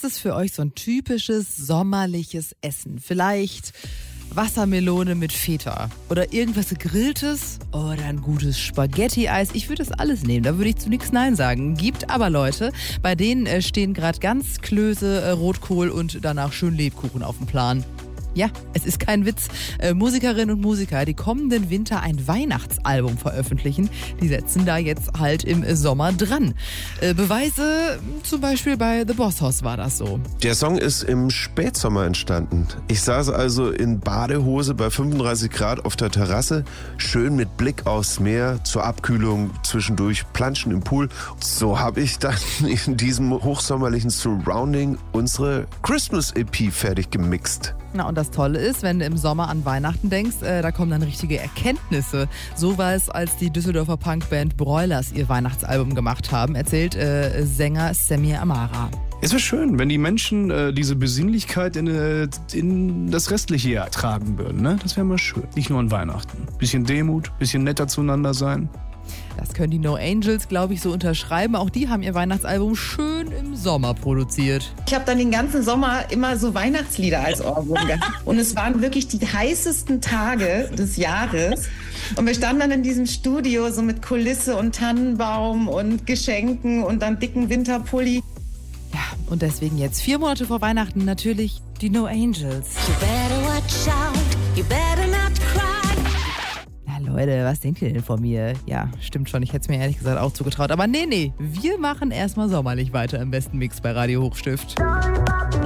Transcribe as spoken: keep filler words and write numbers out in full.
ist für euch so ein typisches sommerliches Essen? Vielleicht Wassermelone mit Feta oder irgendwas Gegrilltes oder ein gutes Spaghetti-Eis. Ich würde das alles nehmen, da würde ich zu nichts Nein sagen. Gibt aber Leute, bei denen äh, stehen gerade ganz Klöße, äh, Rotkohl und danach schön Lebkuchen auf dem Plan. Ja, es ist kein Witz. Äh, Musikerinnen und Musiker, die kommenden Winter ein Weihnachtsalbum veröffentlichen, die setzen da jetzt halt im Sommer dran. Äh, Beweise zum Beispiel bei The Boss Hoss war das so. Der Song ist im Spätsommer entstanden. Ich saß also in Badehose bei fünfunddreißig Grad auf der Terrasse, schön mit Blick aufs Meer, zur Abkühlung zwischendurch planschen im Pool. So habe ich dann in diesem hochsommerlichen Surrounding unsere Christmas-E P fertig gemixt. Na, und das Tolle ist, wenn du im Sommer an Weihnachten denkst, äh, da kommen dann richtige Erkenntnisse. So war es, als die Düsseldorfer Punkband Broilers ihr Weihnachtsalbum gemacht haben, erzählt äh, Sänger Samir Amara. Es wäre schön, wenn die Menschen äh, diese Besinnlichkeit in, äh, in das restliche Jahr tragen würden. Ne? Das wäre mal schön. Nicht nur an Weihnachten. Bisschen Demut, bisschen netter zueinander sein. Das können die No Angels, glaube ich, so unterschreiben. Auch die haben ihr Weihnachtsalbum schön im Sommer produziert. Ich habe dann den ganzen Sommer immer so Weihnachtslieder als Ohrwurm gehabt. Und es waren wirklich die heißesten Tage des Jahres. Und wir standen dann in diesem Studio so mit Kulisse und Tannenbaum und Geschenken und dann dicken Winterpulli. Ja, und deswegen jetzt vier Monate vor Weihnachten natürlich die No Angels. You better watch out, you better not cry. Leute, was denkt ihr denn von mir? Ja, stimmt schon, ich hätte es mir ehrlich gesagt auch zugetraut. Aber nee, nee, wir machen erstmal sommerlich weiter im besten Mix bei Radio Hochstift.